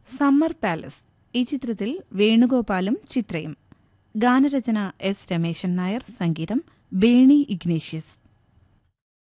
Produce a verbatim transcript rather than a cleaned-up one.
Summer palace. ഈ ചിത്രത്തിൽ വേണുഗോപാലും ചിത്രയും. ഗാനരചന എസ് രമേശൻ നായർ, സംഗീതം ബേണി ഇഗ്നേഷ്യസ്.